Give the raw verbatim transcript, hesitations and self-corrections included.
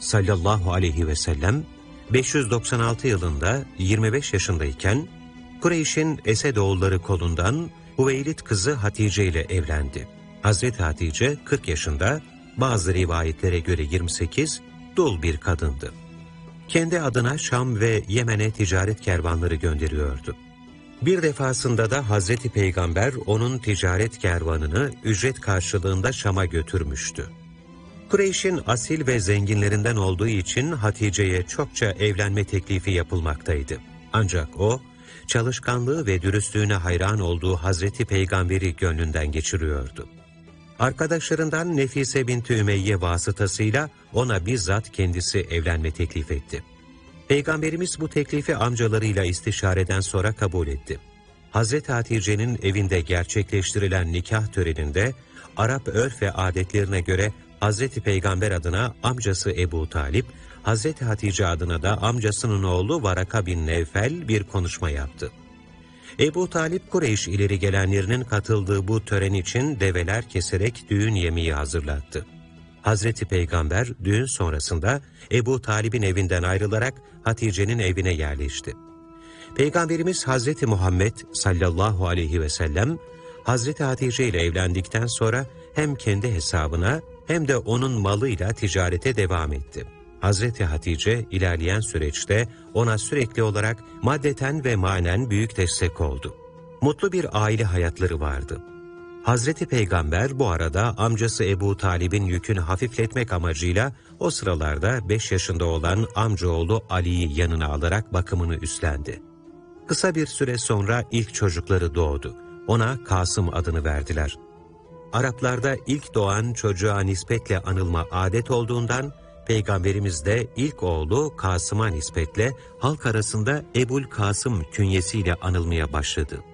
sallallahu aleyhi ve sellem beş yüz doksan altı yılında yirmi beş yaşındayken Kureyş'in Esedoğulları kolundan Hüveylid kızı Hatice ile evlendi. Hazreti Hatice kırk yaşında, bazı rivayetlere göre yirmi sekiz, dul bir kadındı. Kendi adına Şam ve Yemen'e ticaret kervanları gönderiyordu. Bir defasında da Hazreti Peygamber onun ticaret kervanını ücret karşılığında Şam'a götürmüştü. Kureyş'in asil ve zenginlerinden olduğu için Hatice'ye çokça evlenme teklifi yapılmaktaydı. Ancak o, çalışkanlığı ve dürüstlüğüne hayran olduğu Hazreti Peygamber'i gönlünden geçiriyordu. Arkadaşlarından Nefise binti Ümeyye vasıtasıyla ona bizzat kendisi evlenme teklif etti. Peygamberimiz bu teklifi amcalarıyla istişareden sonra kabul etti. Hazreti Hatice'nin evinde gerçekleştirilen nikah töreninde Arap örf ve adetlerine göre Hazreti Peygamber adına amcası Ebu Talip, Hazreti Hatice adına da amcasının oğlu Varaka bin Nevfel bir konuşma yaptı. Ebu Talip, Kureyş ileri gelenlerinin katıldığı bu tören için develer keserek düğün yemeği hazırlattı. Hazreti Peygamber düğün sonrasında Ebu Talib'in evinden ayrılarak Hatice'nin evine yerleşti. Peygamberimiz Hazreti Muhammed sallallahu aleyhi ve sellem Hazreti Hatice ile evlendikten sonra hem kendi hesabına hem de onun malıyla ticarete devam etti. Hazreti Hatice ilerleyen süreçte ona sürekli olarak maddeten ve manen büyük destek oldu. Mutlu bir aile hayatları vardı. Hazreti Peygamber bu arada amcası Ebu Talib'in yükünü hafifletmek amacıyla o sıralarda beş yaşında olan amcaoğlu Ali'yi yanına alarak bakımını üstlendi. Kısa bir süre sonra ilk çocukları doğdu. Ona Kasım adını verdiler. Araplarda ilk doğan çocuğa nispetle anılma adet olduğundan Peygamberimiz de ilk oğlu Kasım'a nispetle halk arasında Ebul Kasım künyesiyle anılmaya başladı.